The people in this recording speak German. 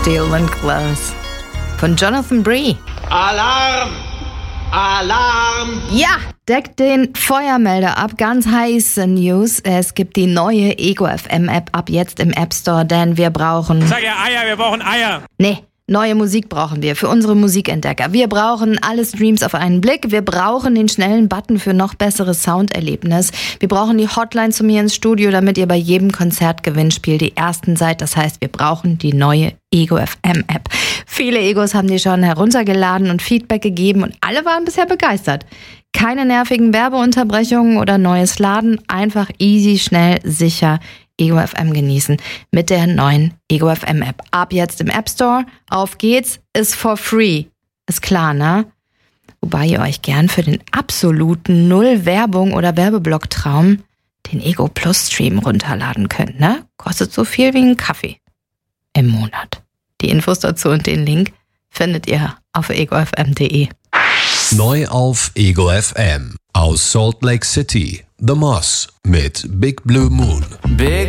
Steel and Close von Jonathan Bree. Alarm! Alarm! Ja, deckt den Feuermelder ab. Ganz heiße News. Es gibt die neue Ego FM App ab jetzt im App Store, denn wir brauchen... Sag ja Eier, wir brauchen Eier. Nee, neue Musik brauchen wir für unsere Musikentdecker. Wir brauchen alle Streams auf einen Blick. Wir brauchen den schnellen Button für noch besseres Sounderlebnis. Wir brauchen die Hotline zu mir ins Studio, damit ihr bei jedem Konzertgewinnspiel die Ersten seid. Das heißt, wir brauchen die neue Ego FM App. Viele Egos haben die schon heruntergeladen und Feedback gegeben und alle waren bisher begeistert. Keine nervigen Werbeunterbrechungen oder neues Laden, einfach easy, schnell, sicher Ego FM genießen mit der neuen Ego FM App. Ab jetzt im App Store. Auf geht's, ist for free. Ist klar, ne? Wobei ihr euch gern für den absoluten Null-Werbung oder Werbeblock-Traum den Ego Plus Stream runterladen könnt, ne? Kostet so viel wie ein Kaffee im Monat. Die Infos dazu und den Link findet ihr auf egofm.de. Neu auf Ego FM aus Salt Lake City, The Moss mit Big Blue Moon. Big